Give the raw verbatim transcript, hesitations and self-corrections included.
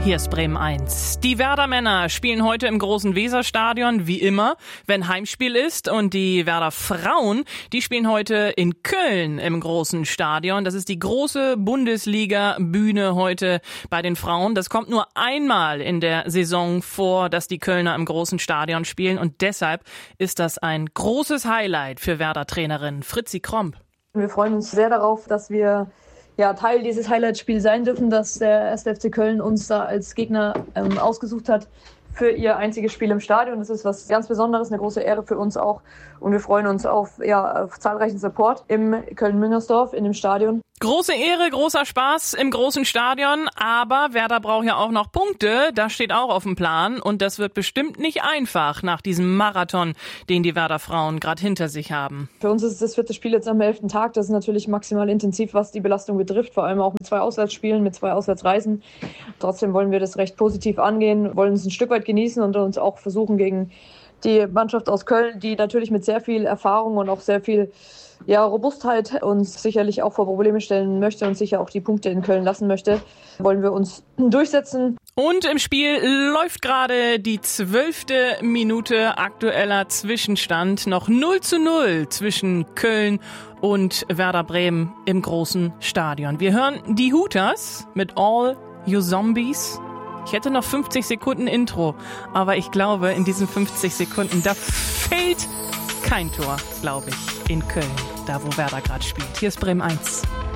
Hier ist Bremen eins. Die Werder-Männer spielen heute im großen Weserstadion, wie immer, wenn Heimspiel ist. Und die Werder-Frauen, die spielen heute in Köln im großen Stadion. Das ist die große Bundesliga-Bühne heute bei den Frauen. Das kommt nur einmal in der Saison vor, dass die Kölner im großen Stadion spielen. Und deshalb ist das ein großes Highlight für Werder-Trainerin Fritzi Kromp. Wir freuen uns sehr darauf, dass wir ja, Teil dieses Highlight-Spiels sein dürfen, dass der erste F C Köln uns da als Gegner ähm, ausgesucht hat für ihr einziges Spiel im Stadion. Das ist was ganz Besonderes, eine große Ehre für uns auch. Und wir freuen uns auf, ja, auf zahlreichen Support im Köln-Müngersdorf, in dem Stadion. Große Ehre, großer Spaß im großen Stadion, aber Werder braucht ja auch noch Punkte, das steht auch auf dem Plan und das wird bestimmt nicht einfach nach diesem Marathon, den die Werder-Frauen gerade hinter sich haben. Für uns ist es das vierte Spiel jetzt am elften Tag, das ist natürlich maximal intensiv, was die Belastung betrifft, vor allem auch mit zwei Auswärtsspielen, mit zwei Auswärtsreisen. Trotzdem wollen wir das recht positiv angehen, wollen es ein Stück weit genießen und uns auch versuchen gegen die Mannschaft aus Köln, die natürlich mit sehr viel Erfahrung und auch sehr viel ja, Robustheit uns sicherlich auch vor Probleme stellen möchte und sicher auch die Punkte in Köln lassen möchte, wollen wir uns durchsetzen. Und im Spiel läuft gerade die zwölfte Minute, aktueller Zwischenstand, noch null zu null zwischen Köln und Werder Bremen im großen Stadion. Wir hören die Hooters mit All You Zombies. Ich hätte noch fünfzig Sekunden Intro, aber ich glaube, in diesen fünfzig Sekunden, da fehlt kein Tor, glaube ich, in Köln, da wo Werder gerade spielt. Hier ist Bremen eins.